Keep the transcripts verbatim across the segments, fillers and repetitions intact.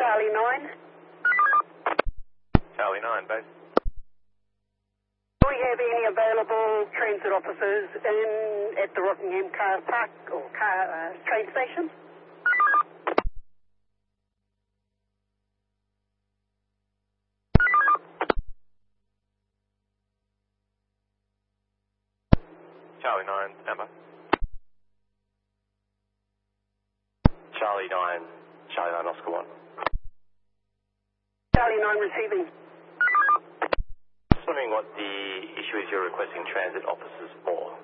Charlie nine. Charlie nine, base. Do we have any available transit officers in at the Rockingham car park or car uh, train station? Charlie nine, standby. Charlie nine, Charlie nine, Oscar one. Charlie nine receiving. Just wondering what the issue is you're requesting transit officers for.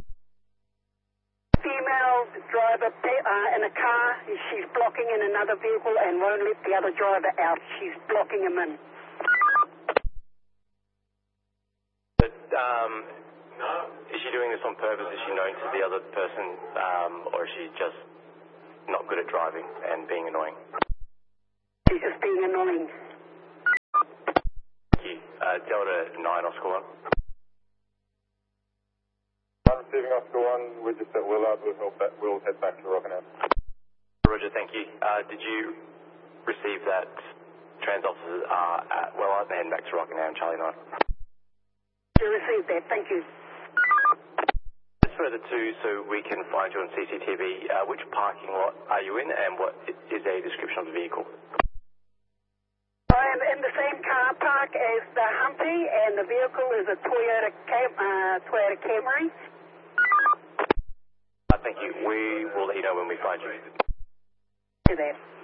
Female driver uh, in a car. She's blocking in another vehicle and won't let the other driver out. She's blocking him in. But, um, is she doing this on purpose? Is she known to the other person, um, or is she just not good at driving and being annoying? She's just being annoying. Thank you. Uh, Delta nine, Oscar one. I'm receiving Oscar one. We're just at Willard. We'll, help back, we'll head back to Rockingham. Roger, thank you. Uh, did you receive that trans officers are at Willard and heading back to Rockingham, Charlie nine? You received that. Thank you. Just further to, so we can find you on C C T V, uh, which parking lot are you in and what is a description of the vehicle? I am in the same car park as the Humpy, and the vehicle is a Toyota Cam uh, Toyota Camry. Uh, thank you. We will let you know when we find you. To that.